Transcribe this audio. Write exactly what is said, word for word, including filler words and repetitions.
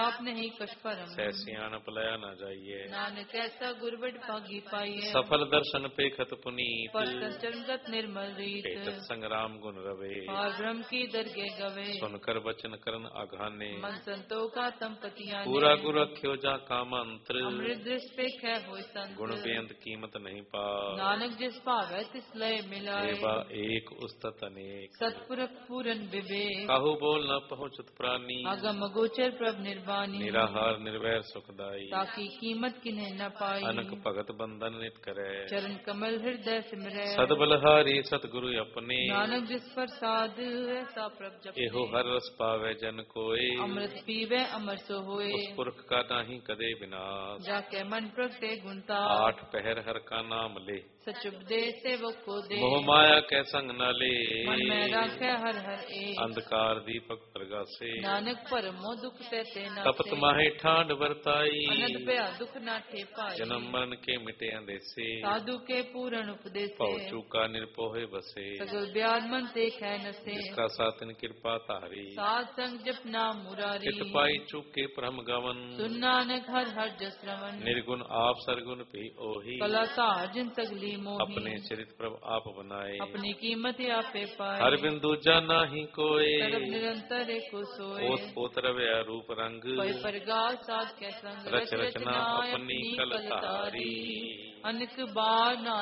प्रताप नहीं कछ परम। सैसियान पलया न जाइए, नानक ऐसा गुरबड़ पागी पाइए। सफल दर्शन पेखत पुनीत, पर संचरगत निर्मल रीत। पेटत संग्राम गुण रवे, और ब्रह्म की दरगे गवे। सुनकर वचन करन आघाने, मन संतों का संपतियाँ पूरा गुरु रख्यो जा का मंत्र, अमृत दृष्ट पे खे होय संत। गुण बेअंत कीमत नहीं पा, नानक जिस पावै तिस लय मिलाए। देवा एक उस्तत अनेक, सतपुरख पूरन विवेक। काहू बोल न पहुँचत प्राणी, अगम अगोचर प्रभ निर्वाणी। निराहार निर्वैर सुखदाई, ताकि कीमत किन्हें न पाई। अनक भगत बंधन नित करे, चरण कमल हृदय सिमरै। सदबलहारी सतगुरु अपने, नानक जिस प्रसाद ऐसा प्रभ जपने। एहो हर रस पावे जन कोय, अमृत पीवे अमर सो होए। उस पुरख का नाही कदे विनाश, जाके मन प्रगटे गुणता। आठ पहर हर का नाम ले, सचुप दे सेवक को दे। मोह माया कै संग न ले, मन में राखे हर हर एक। अंधकार दीपक प्रगासे, नानक परमो दुख सहते न तपत माहे ठांड बरताई, अनंत भया दुख नाठे पाई। जन्म मरण के मिटे अंदेसे, साधु के पूर्ण उपदेश। पौ चूका निरपोहे बसे, सगल ब्याज मन ते खे नसे। जिसका सातिन कृपा तारी, साध संग जप नाम मुरारी। चित पाई चूके परम गवन, सुन नानक हर हर जस रमन। निर्गुण आप सरगुण पे ओही, कला तार जिन सगली मोही। अपने चरित प्रभ आप बनाए, अपनी कीमत आपे पाए। हर बिंदु जाना ही कोय, सर्व निरंतर एको सोए। ओत पोत रवया रूप रंग, कोई परगाल साध के संग। रच रचना अपनी कल तारी। अनक बार ना